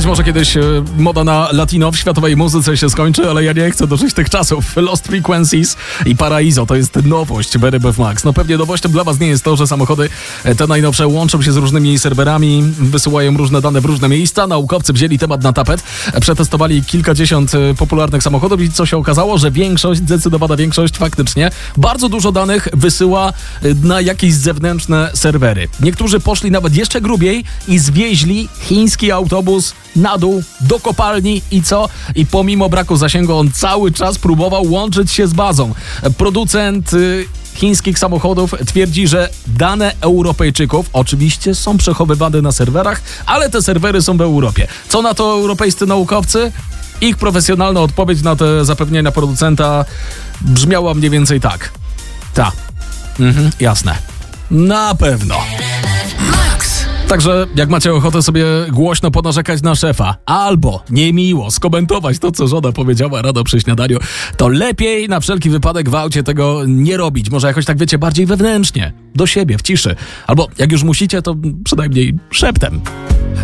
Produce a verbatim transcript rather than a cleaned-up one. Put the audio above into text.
być może kiedyś e, moda na latino w światowej muzyce się skończy, ale ja nie chcę dożyć tych czasów. Lost Frequencies i Paraiso to jest nowość w R M F Max. No pewnie nowością dla was nie jest to, że samochody te najnowsze łączą się z różnymi serwerami, wysyłają różne dane w różne miejsca. Naukowcy wzięli temat na tapet, przetestowali kilkadziesiąt popularnych samochodów i co się okazało, że większość, zdecydowana większość faktycznie bardzo dużo danych wysyła na jakieś zewnętrzne serwery. Niektórzy poszli nawet jeszcze grubiej i zwieźli chiński autobus na dół do kopalni i co? I pomimo braku zasięgu on cały czas próbował łączyć się z bazą. Producent y, chińskich samochodów twierdzi, że dane Europejczyków oczywiście są przechowywane na serwerach, ale te serwery są w Europie. Co na to europejscy naukowcy? Ich profesjonalna odpowiedź na te zapewnienia producenta brzmiała mniej więcej tak. Ta. Mhm, jasne. Na pewno. Także jak macie ochotę sobie głośno ponarzekać na szefa albo niemiło skomentować to, co żona powiedziała rano przy śniadaniu, to lepiej na wszelki wypadek w aucie tego nie robić. Może jakoś tak wiecie, bardziej wewnętrznie, do siebie, w ciszy. Albo jak już musicie, to przynajmniej szeptem.